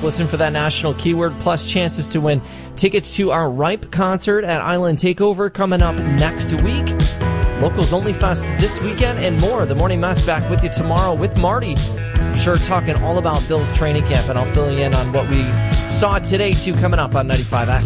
Yes, listen for that national keyword, plus chances to win tickets to our Ripe concert at Island Takeover coming up next week. Locals Only Fest this weekend and more. The Morning Mess back with you tomorrow with Marty. I'm sure talking all about Bill's training camp, and I'll fill you in on what we saw today, too, coming up on 95X.